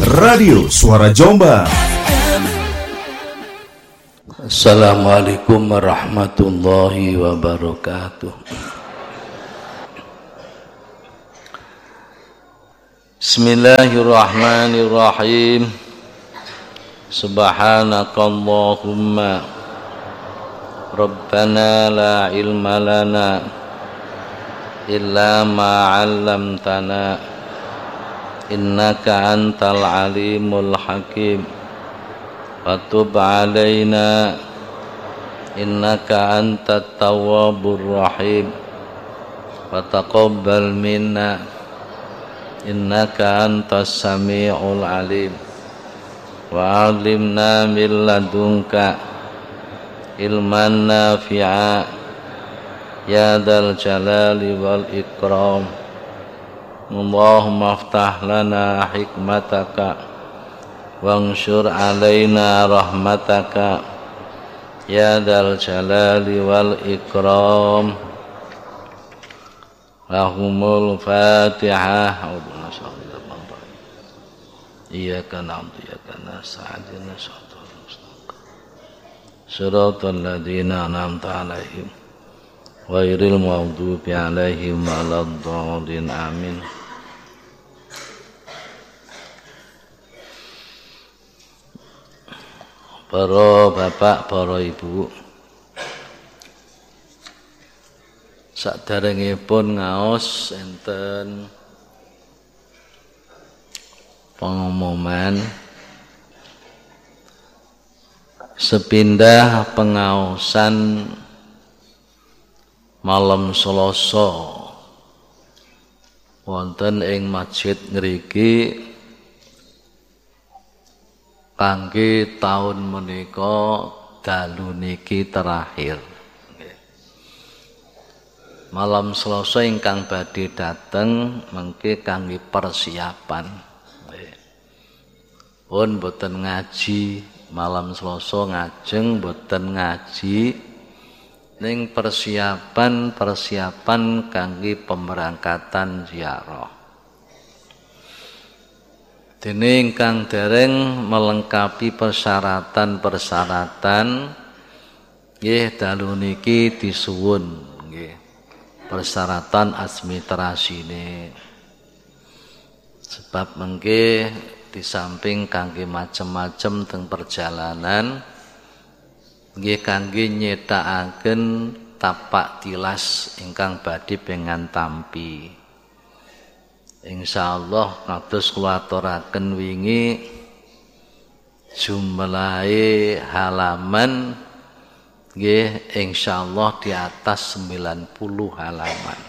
Radio Suara Jombang. Assalamualaikum warahmatullahi wabarakatuh. Bismillahirrahmanirrahim. Subhanakallahumma Rabbana la ilma lana illa ma 'allamtana innaka antal alimul hakim wa tub 'alaina innaka antat tawwabur rahim wa taqabbal minna innaka antas sami'ul alim wa 'allimna min ladunka ilman nafi'a ya dzal jalali wal ikram. Allahumma aftah lana hikmataka wanshur alaina rahmataka ya dzal jalali wal ikram. Lahumul Fatihah. Iyyaka na'budu wa iyyaka nasta'in shiratal ladzina an'amta 'alaihim ghairil maghdubi 'alaihim waladdallin. Amin. Para bapak, para ibu, saderengipun ngaos enten pengumuman sepindah pengaosan malam Selasa wonten ing masjid ngriki kangge taun menika dalu niki terakhir. Malam Selasa ingkang badhe dateng mengke kangge persiapan. Pun boten ngaji malam Selasa, ngajeng boten ngaji ning persiapan kangge pemberangkatan ziarah. Dene ingkang dereng melengkapi persyaratan nggih dalu niki disuwun nggih persyaratan administrasine. Sebab mengke di samping kangge macem-macem teng perjalanan nggih kangge nyetakaken tapak tilas ingkang badhe pengan tampi. Insyaallah kados kula aturaken wingi jumlahe halaman nggih insyaallah di atas 90 halaman.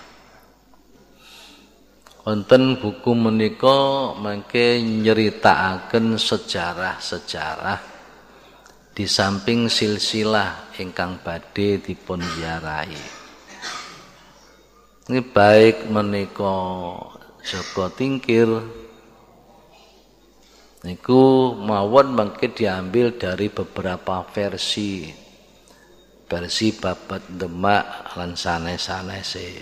Wonten buku menika mangke nyeritakaken sejarah-sejarah di samping silsilah ingkang badhe dipun ziarahi. Ini baik menika Joko Tingkir niku mawon mangke diambil dari beberapa versi Babat Demak lan sanes-sanese.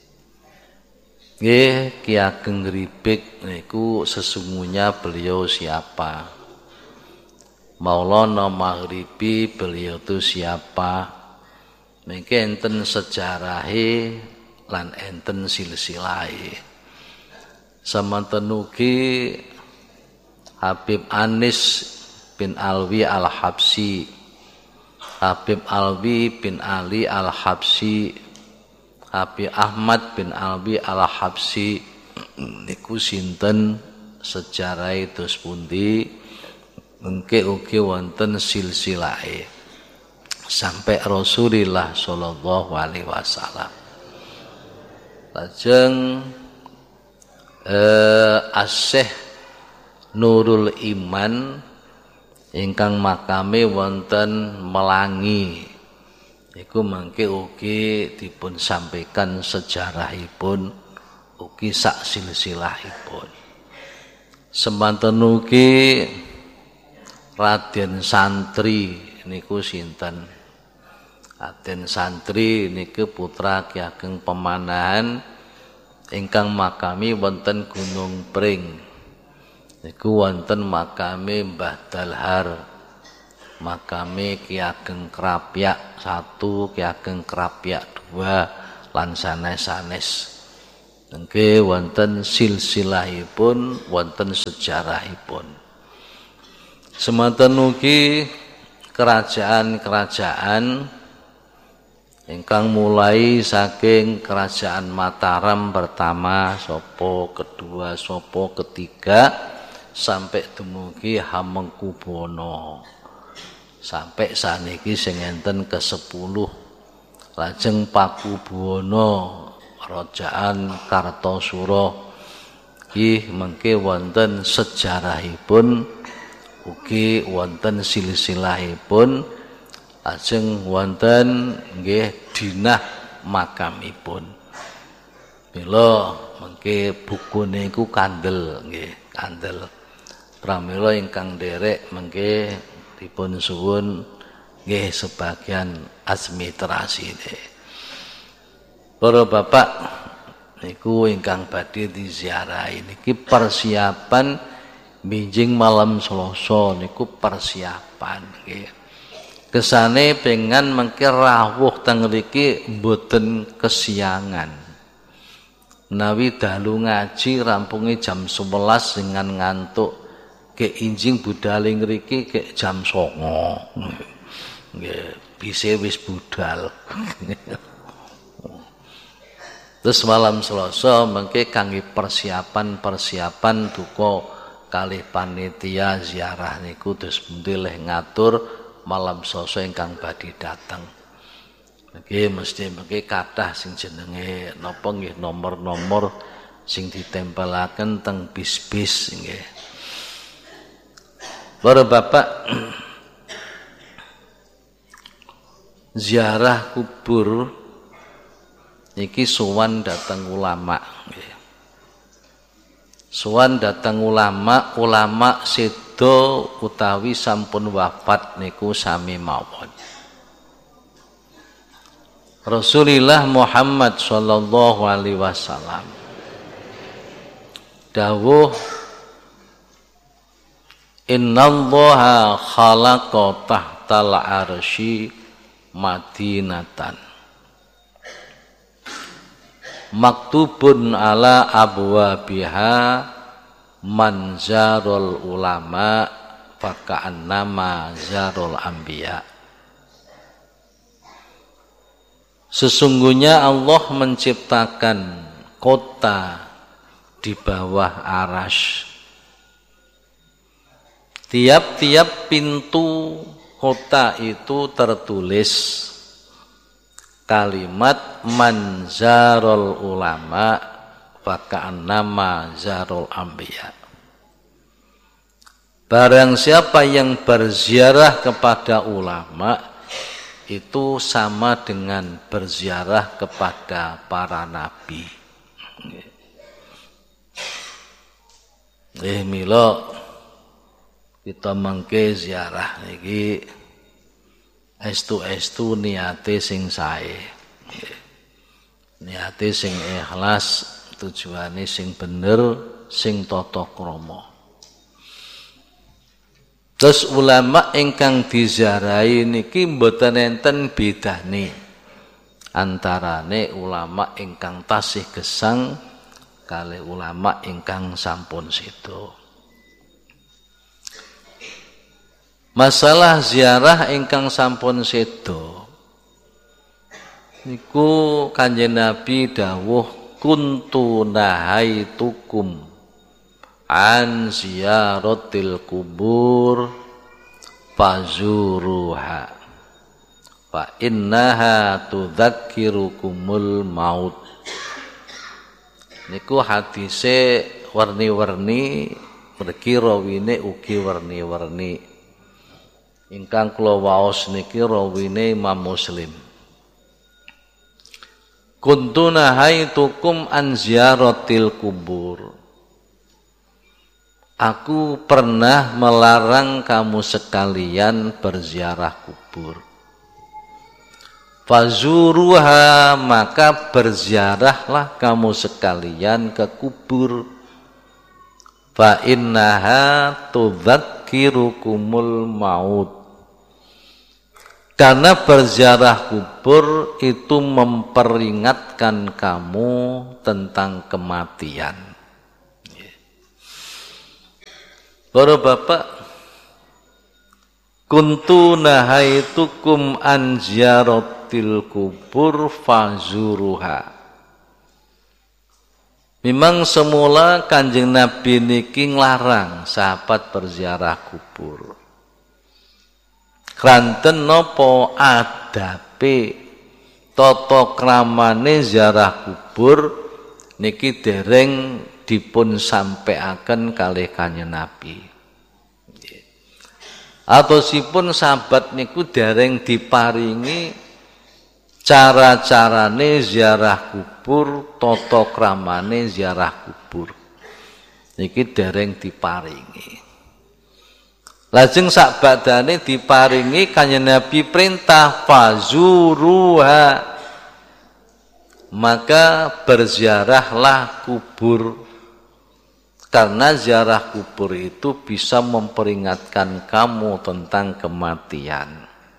Nggih Ki Ageng Ribik niku sesungguhnya beliau siapa? Maulana Maghribi beliau itu siapa? Mengke enten sejarahe lan enten silsilahe. Semanten ugi Habib Anis bin Alwi Al-Habsyi, Habib Alwi bin Ali Al-Habsyi, Habib Ahmad bin Alwi Al-Habsyi niku sinten sejarahe dos pundi? Mengke ugi wonten silsilahe sampai Rasulullah sallallahu alaihi wasallam. Lajeng As-Syekh Nurul Iman ingkang makame wonten Melangi iku mangke ugi dipun sampaikan sejarahipun ugi sak silsilahipun. Semanten ugi Raden Santri niku sinten? Raden Santri niku putra Ki Ageng Pemanahan ingkang makami wonten Gunung Pring niku wonten makame Mbah Dalhar, makame Ki Ageng Krapyak 1, Ki Ageng Krapyak 2 lan sanes-sanes. Nggih wonten silsilahipun, wonten sejarahipun. Semanten ugi kerajaan-kerajaan ingkang mulai saking kerajaan Mataram pertama, sopo kedua, sopo ketiga, sampai dumugi Hamengkubuwana. Sampai saniki sing enten ke-10. Lajeng Pakubuwana, Kerajaan Kartosura. Iki mengke wonten sejarahipun, ugi wonten silsilahipun. Lajeng wonten nggih dinah makamipun. Mila mengke bukune iku kandel nggih, kandel. Pramila ingkang derek mengke dipun suwun nggih sebagian asmiterasine. Para bapak niku ingkang badhe diziarahi niki persiapan binjing malam Selasa niku persiapan nggih. Kesane pengen mengke rawuh teng mriki mboten kesiangan. Menawi dalu ngaji rampunge jam 11 dengan ngantuk ke injing budal ngriki ke jam 09.00. Nggih, bise wis budal. Terus malam Selasa mengke kangge persiapan duka kalih panitia ziarah niku terus mendheleh ngatur malam Selasa ingkang badhe dateng. Nggih mesti mengke kathah sing jenenge napa nggih nomor-nomor sing ditempelaken teng bis-bis nggih. Para bapak ziarah kubur niki sowan dateng ulama nggih. Sowan dateng ulama sedo utawi sampun wafat niku sami mawon. Rasulullah Muhammad sallallahu alaihi wasallam dawuh, innallaha khalaqa tahtal arsy madinatan maktubun ala abwabiha manzarul ulama faka'annama zarul anbiya. Sesungguhnya Allah menciptakan kota di bawah arasy. Tiap-tiap pintu kota itu tertulis kalimat manzarul ulama faka'annama zarul anbiya. Barang siapa yang berziarah kepada ulama itu sama dengan berziarah kepada para nabi. Mila kita mangke ziarah niki estu niate sing sae. Niate sing ikhlas, tujuane sing bener, sing tata krama. Terus ulama ingkang diziarahi niki mboten enten bedane antarane ulama ingkang tasih gesang kalih ulama ingkang sampun sedo. Masalah ziarah ingkang sampun sedo niku Kanjeng Nabi dawuh kuntu nahaitukum an ziyaratil kubur fazuruha fa innaha tudzakirukumul maut. Niku hadise warni-warni, mergi rawine ugi warni-warni. Ingkang kula waos niki rawine Imam Muslim. Kuntu nahaitukum an ziyaratil kubur. Aku pernah melarang kamu sekalian berziarah kubur. Fazuruha, maka berziarahlah kamu sekalian ke kubur. fa innaha tudzakirukumul maut. Karena berziarah kubur itu memperingatkan kamu tentang kematian. Para bapak, kuntu nahaitukum an ziyaratil kubur fazuruha. Memang semula Kanjeng Nabi niki nglarang sahabat berziarah kubur. Kranten napa adabe tata kramane ziarah kubur niki dereng dipun sampaiaken kalih Kanjeng Nabi. Atosipun sahabat niku dereng diparingi cara-carane ziarah kubur, tata kramane ziarah kubur. Niki dereng diparingi. Lajeng sak badane diparingi Kanjeng Nabi perintah fazuruha. Maka berziarahlah kubur. Karena ziarah kubur itu bisa memperingatkan kamu tentang kematian.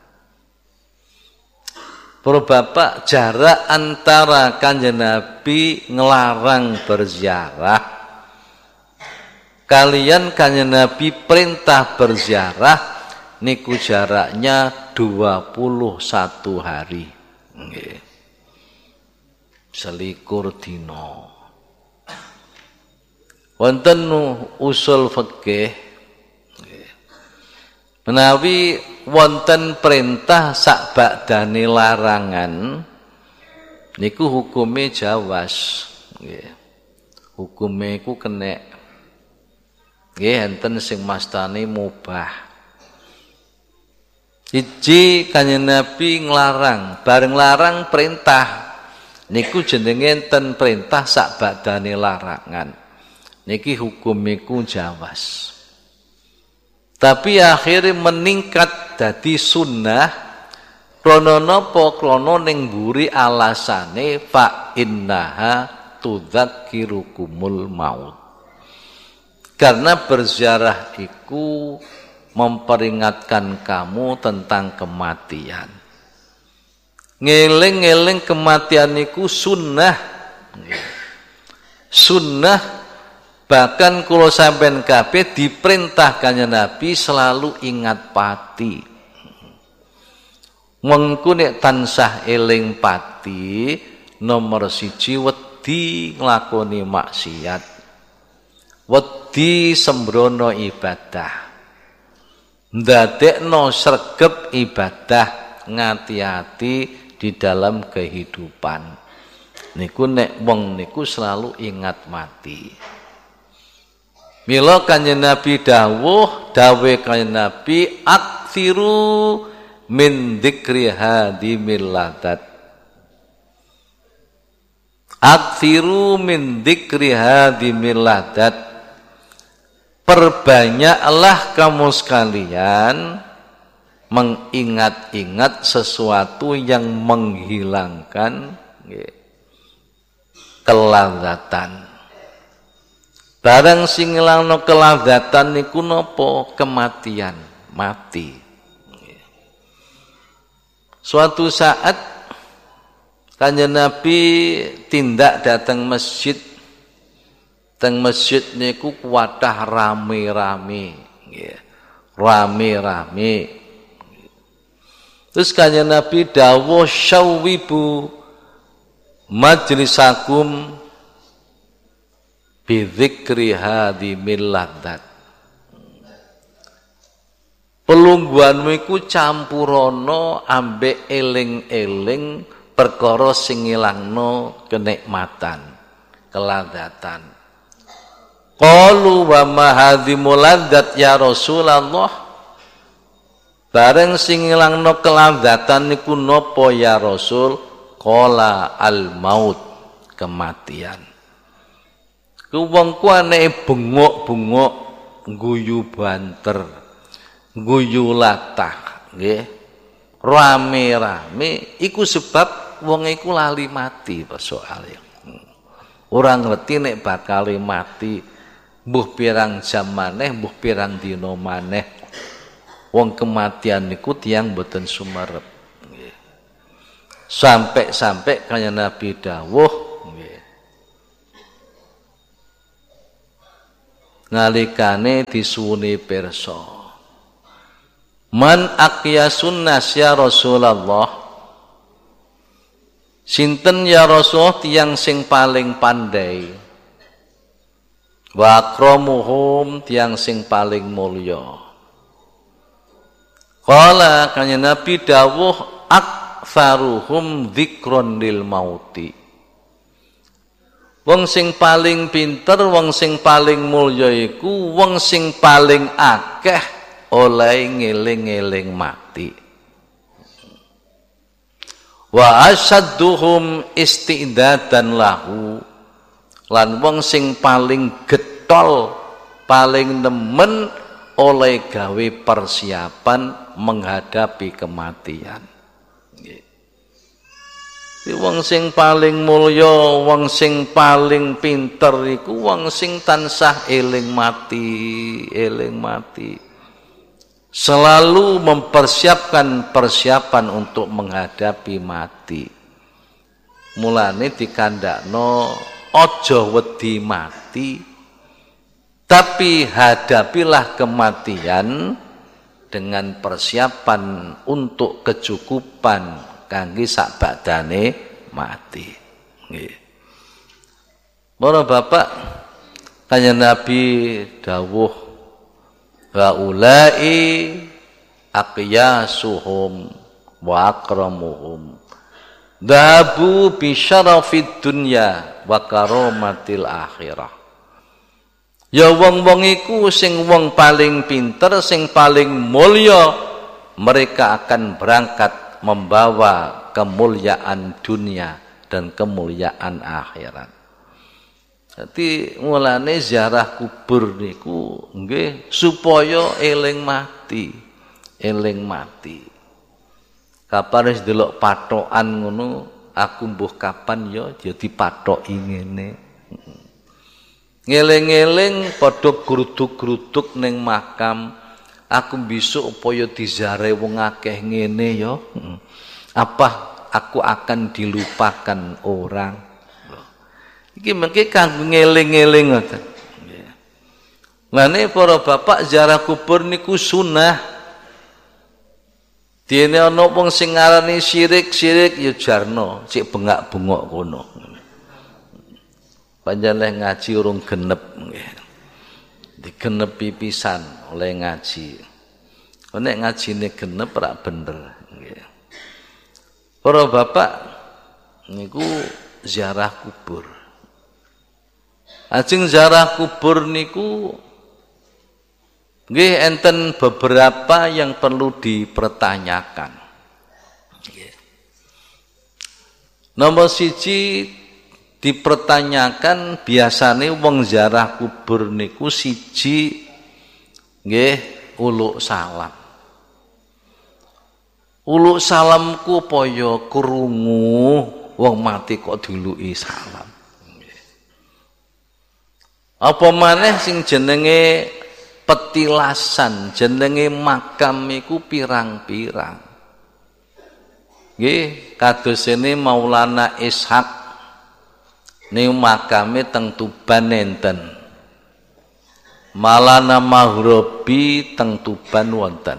Para bapak, jarak antara Kanjeng Nabi ngelarang berziarah kalian Kanjeng Nabi perintah berziarah niku jaraknya 21 hari. Nggih. Selikur dina. Wonten usul fikih menawi wonten perintah sak bakdane larangan niku hukume jawas. Nggih. Hukume iku kenek. Nggih enten sing mastani mubah. Siji Kanjeng Nabi nglarang, bareng larang perintah. Niku jenenge enten perintah sak badane larangan. Niki hukum iku jawas. Tapi akhirnya meningkat dadi sunnah krana napa? Krana ning mburi alasane fa innaha tudzakirukumul maut. Karena berziarah itu memperingatkan kamu tentang kematian. Ngeling-ngeling kematian itu sunnah. Sunnah bahkan kula sampean kabeh diperintahkannya Nabi selalu ingat pati. Mengko nek tansah eling pati nomor 1 wedi nglakoni maksiat. Wedi sembrono ibadah, ndadekno sregep ibadah, ngati-ati di dalam kehidupan. Niku nek wong niku selalu ingat mati. Mila Kanjeng Nabi dawuh, dawe Kanjeng Nabi aktsiru min dzikri hadimil ladat. Aktsiru min dzikri hadimil ladat. Perbanyaklah kamu sekalian mengingat-ingat sesuatu yang menghilangkan kelazatan. Barang sing ngilangno kelazatan niku napa? Kematian, mati. Suatu saat Kanjeng Nabi tindak datang masjid. Teng masjid niku kuwadah rame-rame, nggih. Rame-rame. Terus Kanjeng Nabi dawuh syawwibu majlisakum bi dzikri hadimil ladzat. Pelungguhanmu iku campurono ambek eling-eling perkara sing ngilangno kenikmatan, keladzatan. Qalu wa ma hadhimul ladzat ya Rasulullah. Bareng sing ngilangno keladzatan niku napa ya Rasul? Qala al maut, kematian. Ku wong ku anake bengok-bengok, guyu banter, guyu latah, nggih. Rame-rame iku sebab wong iku lali mati soalnya. Ora ngerti nek bakal mati. mbuh pirang jam maneh, mbuh pirang dina maneh. Wong kematian niku tiyang boten sumerep. Nggih. Sampai Kanjeng Nabi dawuh nggih. Nalikane disuwuni pirsa. Man aqyasun nas ya Rasulullah. Sinten ya Rasul tiyang sing paling pandai. Wa akramuhum tiyang sing paling mulya. Qala Kanjeng Nabi dawuh aktsaruhum dzikron lil mauti. Wong sing paling pinter, wong sing paling mulya iku wong sing paling akeh oleh ngeling-eling mati. Wa asadduhum istidadan lahu. Lan wong sing paling getol, paling nemen oleh gawe persiapan menghadapi kematian. Wong sing paling mulya, wong sing paling pinter iku wong sing tansah eling mati. Selalu mempersiapkan persiapan untuk menghadapi mati. Mulane dikandakno aja wedi mati, tapi hadapilah kematian dengan persiapan untuk kecukupan kangge sakbadane mati. Nggih. Para bapak, Kanjeng Nabi dawuh wa ulai aqyasuhum wa akramuhum dhabu bi syarafid dunya wa karamatil akhirah. Ya wong-wong iku sing wong paling pinter, sing paling mulya, mereka akan berangkat membawa kemuliaan dunia dan kemuliaan akhirat. Jadi mulane ziarah kubur niku nggih supaya eling mati. Kapan wis delok patokan ngono, aku mbuh kapan ya jadi patoki ngene. Ngeling-eling padha gruduk-gruduk ning makam, aku besok upaya dizare wong akeh ngene ya. Apa aku akan dilupakan orang? Iki mengke kanggo ngeling-eling ngoten. Lane para bapak ziarah kubur niku sunah. Dene ana wong sing ngarani syirik ya jarno, sik bengak-bengok kono. Panjenengan ngaji urung genep nggih. Digenepi pisan oleh ngaji. Nek ngajine genep ora bener nggih. Para bapak niku ziarah kubur. Ajeng ziarah kubur niku nggih enten beberapa yang perlu dipertanyakan. Nggih. Nomor 1 dipertanyakan biasane wong ziarah kubur niku siji nggih uluk salam. Uluk salamku apa ya krungu wong mati kok diuluki salam. Apa maneh sing jenenge petilasan, jenenge makam iku pirang-pirang. Nggih, kadosene Maulana Ishaq niku makame teng Tuban enten. Maulana Maghribi teng Tuban wonten.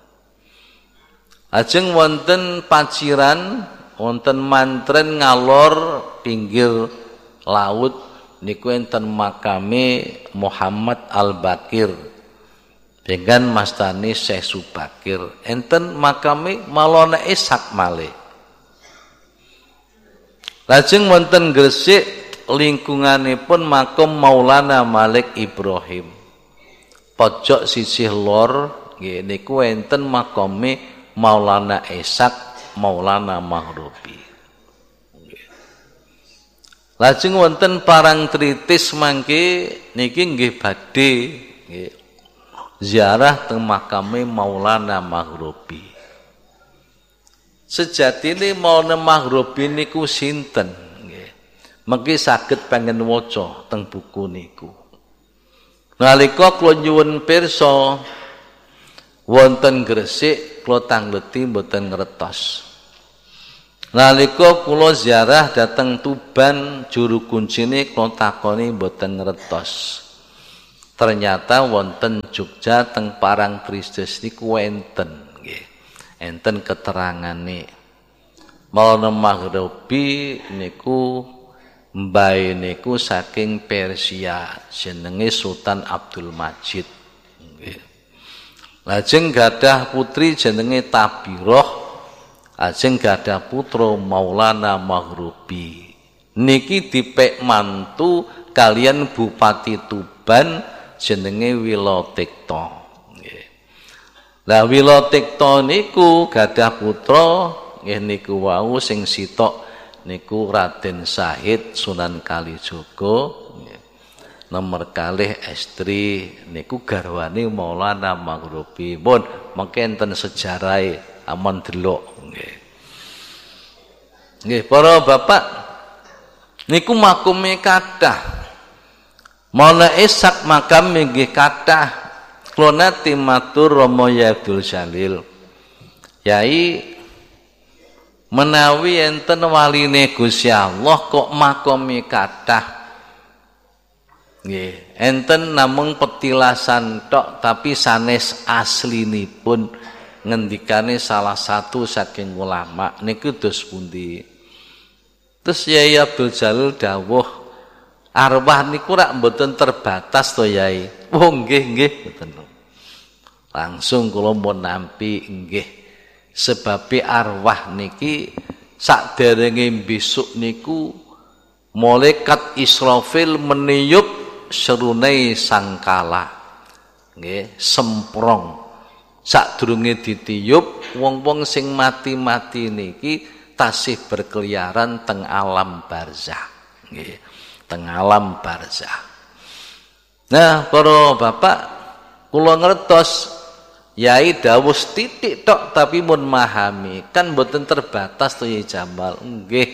Ajeng wonten Paciran, wonten Mantren ngalor pinggir laut niku enten makame Muhammad Al-Bakir dengan mastani Syekh Subakir. Enten makame Maulana Ishaq malih. Lajeng wonten Gresik lingkunganipun makam Maulana Malik Ibrahim. Pojok sisih lor nggih niku enten makame Maulana Ishaq Maulana Maghribi. Lajeng wonten Parangtritis mangke niki nggih badhe nggih ziarah teng makame Maulana Maghribi. Sejatine Maulana Maghribi niku sinten nggih. Mengki saged pengen waca teng buku niku. Nalika kula nyuwun pirsa wonten Gresik kula tangleti mboten ngertos. Nalika kula ziarah dateng Tuban juru kuncine kula takoni mboten ngertos. Ternyata wonten Jogja teng Parangtritis niku enten nggih. Enten keterangane. Maulana Maghribi niku mbae niku saking Persia jenenge Sultan Abdul Majid nggih. Lajeng gadah putri jenenge Tabirah, lajeng gadah putra Maulana Maghribi. Niki dipek mantu kalian Bupati Tuban jenenge Wilotikta nggih. Lah Wilotikta niku gadah putra nggih niku wau sing sitok niku Raden Syahid Sunan Kalijaga. Nomor kalih estri niku garwane Maulana Maghribi. Mun mengke enten sejarahe aman delok nggih. Nggih para bapak niku makume kathah. Maula Ishaq makam nggih kathah. Kula nate matur Rama Yai Abdul Jalil. Yai menawi enten waline Gusti Allah kok makome kathah. Nggih, enten namung petilasan tok tapi sanes aslinipun ngendikane salah satu saking ulama niku dos pundi. Terus Yai Abdul Jalil dawuh arwah niku rak mboten terbatas to Yai. Oh nggih mboten. Langsung kula mun nampi nggih. Sebabe arwah niki sakderenge besok niku malaikat Israfil meniup serunai sangkala nggih semprong sadurunge ditiup wong-wong sing mati-mati niki tasih berkeliaran teng alam barzah nggih teng alam barzah. Nah para bapak kula ngertos Yai dawuh titik tok tapi mun memahami kan mboten terbatas to Yai Jamal nggih.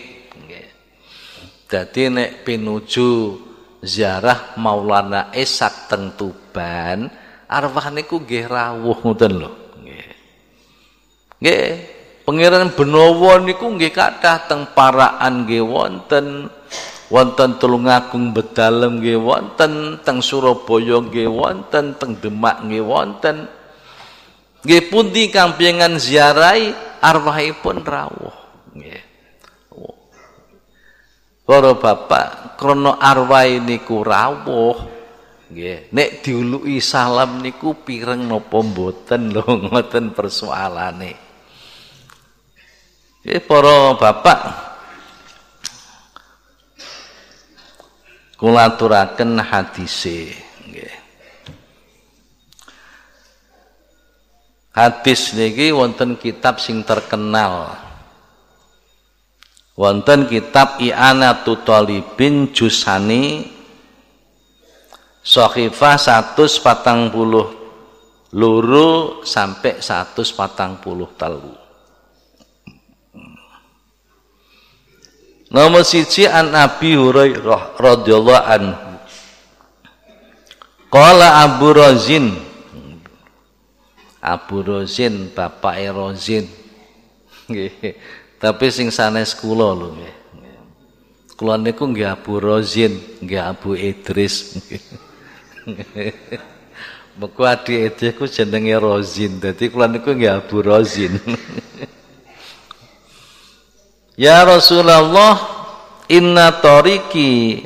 Dadi nek pinuju ziarah Maulana Ishaq teng Tuban arwah niku nggih rawuh ngoten lho nggih. Nggih, Pangeran Benowo niku nggih kathah teng Paraan nggih wonten, wonten Tulungagung Bedalem nggih wonten, teng Surabaya nggih wonten, teng Demak nggih wonten. Nggih pundi kampengan ziarahi arwahipun rawuh nggih. Para bapak krana arwah niku rawuh nggih nek diuluki salam niku pireng napa mboten lho ngoten persoalane. Nggih para bapak kula aturaken hadise nggih. Hadis niki wonten kitab sing terkenal. Wonten kitab I'anatul Thalibin Jusani Shahifah 142 sampai 143. Nomor siji an Abi Hurairah radhiyallahu anhu. Qala Abu Razin. Abu Razin bapake Razin. Nggih. Tapi sing sanes kula lho nggih. Kula niku nggih Abu Razin, nggih Abu Idris. Mengko adik idrisku jenenge Razin. Dadi kula niku nggih Abu Razin. Ya Rasulullah, inna tariqi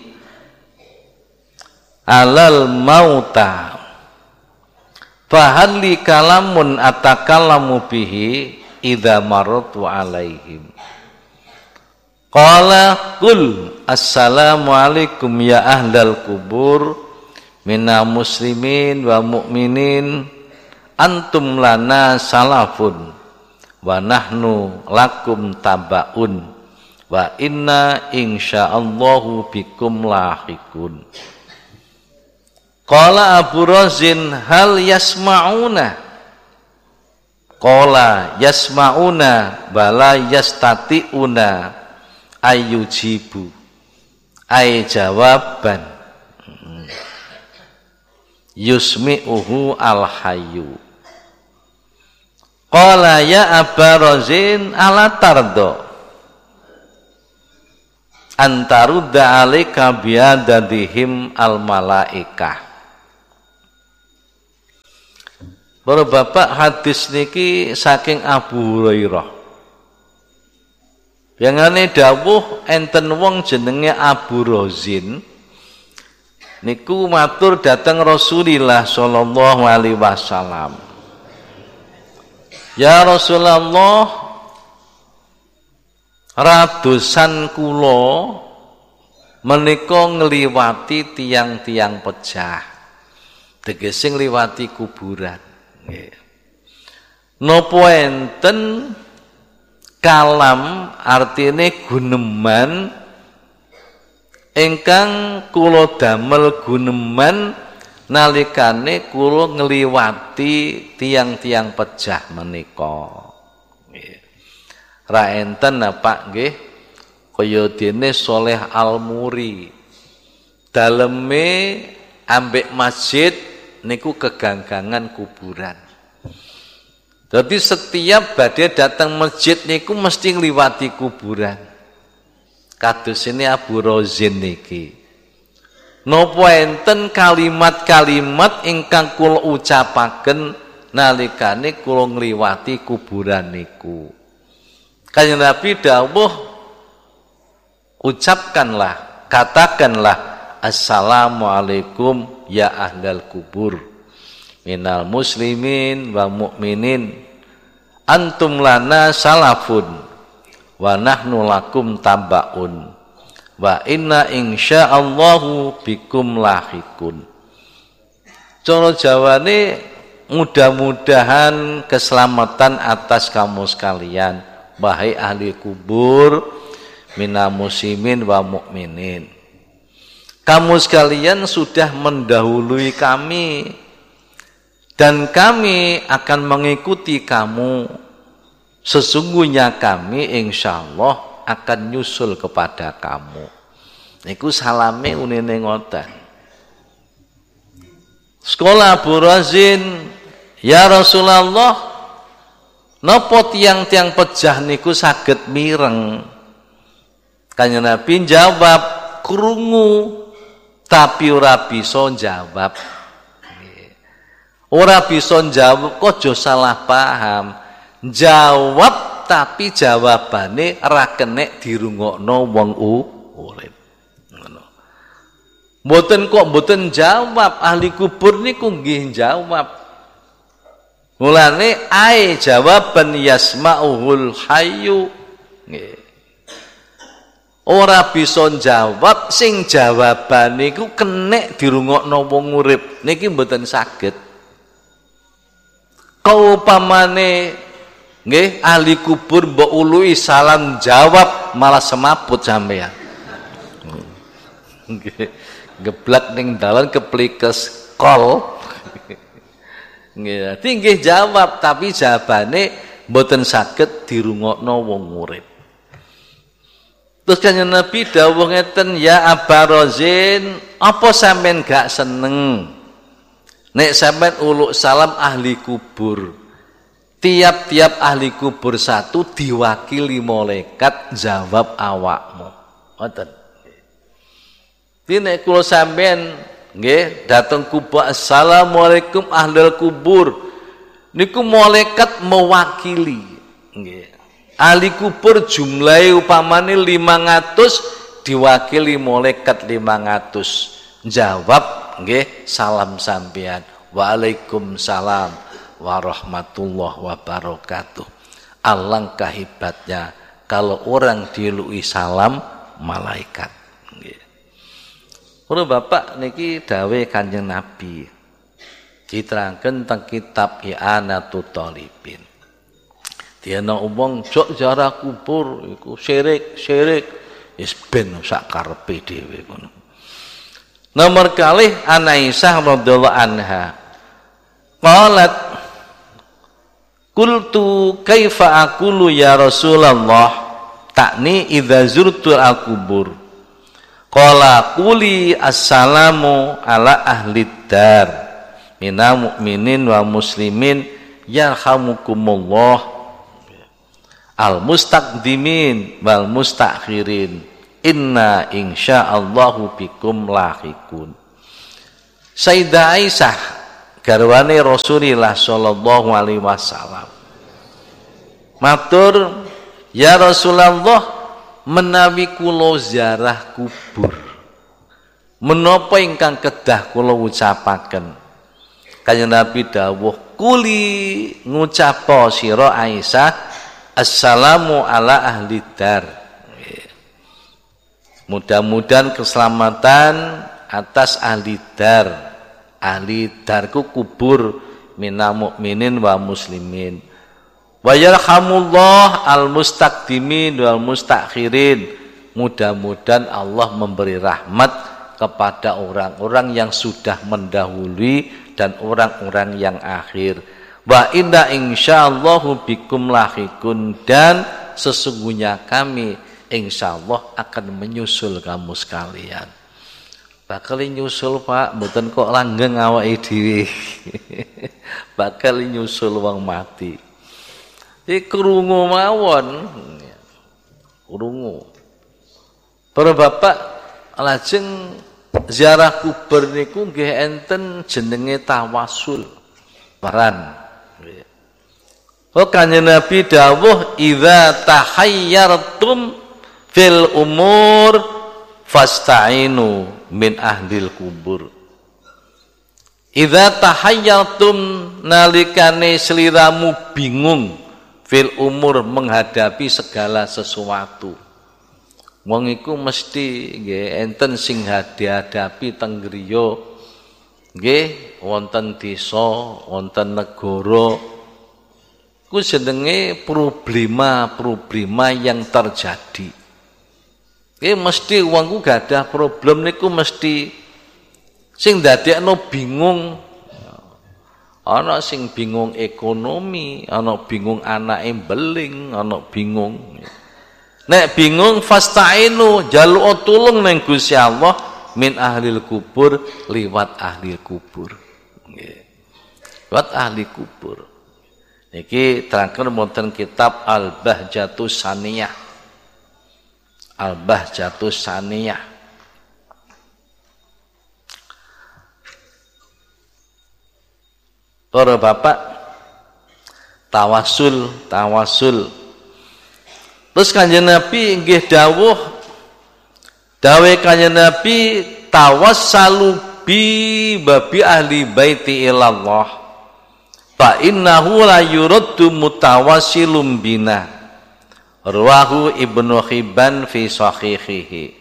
alal mauta. Fahal li kalamun atakallamu bihi idza maratu alaihim. Qala qul assalamu alaikum ya ahlal kubur minna muslimin wa mu'minin antum lana salafun wa nahnu lakum tabaun wa inna insyaallahu bikum lahiqun. Qala Abu Razin hal yasma'una. Qala yasma'una bala yastati'una ayyujibu ay jawaban. yusmi'uhu al-hayyu. Qala ya Aba Razin ala tardo antarudda alaika biadadihim al-malaikah. Para bapak, hadis niki saking Abu Hurairah. Yangane dawuh enten wong jenenge Abu Razin niku matur dateng Rasulillah sallallahu alaihi wasallam. Ya Rasulullah, ratusan kula menika ngliwati tiang-tiang pejah. Tegese ngliwati kuburan. Nggih. Napa enten kalam artine guneman ingkang kula damel guneman nalikane kula ngliwati tiang-tiang pejah menika. Nggih. Ra enten Pak nggih kaya dene Saleh Al-Muri. Daleme ambek masjid niku keganggangan kuburan. Jadi setiap badhe datang masjid niku mesti ngliwati kuburan. Kados ini Abu Razin niki. Napa enten kalimat-kalimat ingkang kula ucapaken nalikane kula ngliwati kuburan niku. Kanjeng Nabi dawuh, ucapkanlah, katakanlah assalamualaikum ya ahlal kubur minal muslimin wa mu'minin antum lana salafun wa nahnu lakum tabaun wa inna insyaallahu bikum lahikun. Cara Jawane, mudah-mudahan keselamatan atas kamu sekalian, wahai ahli kubur, minal muslimin wa mu'minin. Kamu sekalian sudah mendahului kami dan kami akan mengikuti kamu. Sesungguhnya kami insyaallah akan nyusul kepada kamu. Niku salame unine ngoten. Sekolah Abu Razin, ya Rasulullah, napa tiang-tiang pejah niku saged mireng? Kanjeng Nabi jawab, krungu tapi ora bisa jawab. Ora bisa jawab, kok aja salah paham. Jawab tapi jawabane ora kenek dirungokno wong urip. Ngono. Mboten kok mboten jawab, ahli kubur niku nggih jawab. Mulane ae jawaban yasma'uhul hayyu. Nggih. Ora bisa jawab, sing jawaban niku kenek dirungokno wong urip. Niki mboten saged. Kau pamane nggih ahli kubur mbok ului salam jawab malah semaput sampean. Nggih. Geblak ning dalan keplikes kol. Nggih, nggih jawab tapi jawabane mboten saged dirungokno wong urip. Terus kanjeng Nabi dawuh ngeten, ya Aba Razin, apa sampean gak seneng nek sampean uluk salam ahli kubur? Tiap-tiap ahli kubur satu diwakili malaikat jawab awakmu. Ngoten. Dene kula sampean nggih dateng kubur, assalamualaikum ahlul kubur. Niku malaikat mewakili nggih. Ahli kubur jumlahe upamane 500 diwakili malaikat 500. Jawab nggih salam sampean. Waalaikumsalam warahmatullahi wabarakatuh. Alangkah hebatnya kalau orang dilui salam malaikat. Nggih. Para bapak niki dawuh Kanjeng Nabi. Diterangkan tentang kitab I'anatut Thalibin. Diana umong jok ziarah kubur iku syirik wis ben sak karepe dhewe ngono. Nomor kalih Ana Aisyah radhiyallahu anha. Qalat qultu kaifa aqulu ya Rasulullah takni idza zurtu al-kubur. Qala quli assalamu ala ahli dar minal mu'minin wa muslimin yarhamukumullah al mustaqdimin wal mustakhirin inna insyaallahu bikum lahiqun. Sayyidah Aisyah garwane Rasulullah sallallahu alaihi wasallam matur, ya Rasulullah, menawi kula ziarah kubur menapa ingkang kedah kula ucapaken? Kanjeng Nabi dawuh, kuli ngucapo sira Aisyah assalamu ala ahli dar. Mudah-mudahan keselamatan atas ahli dar. Ahli darku kubur minal mu'minin wa muslimin. Wa yarhamullah al mustaqdimin wal mustakhirin. Mudah-mudahan Allah memberi rahmat kepada orang-orang yang sudah mendahului dan orang-orang yang akhir. Wa inna insyaallahu bikum lahiqun, dan sesungguhnya kami insyaallah akan menyusul kamu sekalian. Bakal nyusul Pak, mboten kok langgeng awake dhewe. Bakal nyusul wong mati. Iki krungu mawon. Krungu. Para bapak lajeng ziarah kubur niku nggih enten jenenge tawasul. Waran. Oh, Kanjeng Nabi dawuh idza tahayyartum fil umur fasta'inu min ahlil kubur. Idza tahayyartum nalikane sliramu bingung fil umur menghadapi segala sesuatu. Wong iku mesti nggih enten sing hadapi teng griya nggih wonten desa, wonten negara. Ku jenenge problema yang terjadi. Mesti wong ku gadah problem niku mesti sing dadekno bingung. Ana sing bingung ekonomi, ana bingung anake beling, ana bingung. Nek bingung fasta'inu, jaluk tulung ning Gusti Allah min ahlil kubur, liwat ahli kubur. Nggih. Liwat ahli kubur. Niki terangkan wonten kitab Al-Bahjatus Saniyah. Al-Bahjatus Saniyah. Para bapak, tawasul. Terus Kanjeng Nabi nggih dawuh Kanjeng Nabi tawassalu bi babi ahli baiti ilallah. Fa innahu la yuraddu mutawassilum bina. Rawahu Ibnu Hibban fi sahihihi.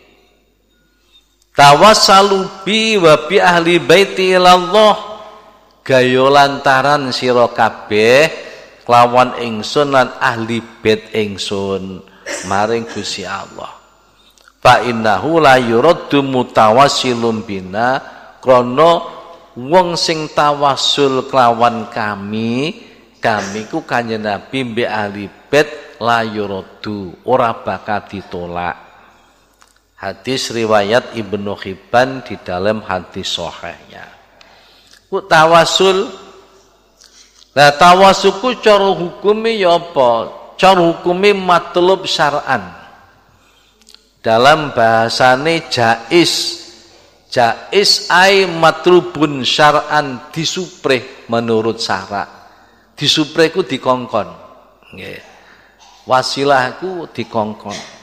Tawassalu bi wa bi ahli baiti ilallah, gaya lantaran sira kabeh kelawan ingsun lan ahli bait ingsun maring Gusti Allah. Fa innahu la yuraddu mutawassilum bina, krana wong sing tawasul kelawan kami ku Kanjeng Nabi mbek ahli bait la yuraddu, ora bakal ditolak. Hadis riwayat Ibnu Hibban di dalam hadis sahihnya. Ku tawasul. Nah, tawasulku cara hukume ya apa? Cara hukume matlub syar'an. Dalam bahasane jaiz. Jaiz ai matrubun syar'an, disuprih menurut syarak. Disuprih ku dikongkon. Nggih. Wasilah ku dikongkon.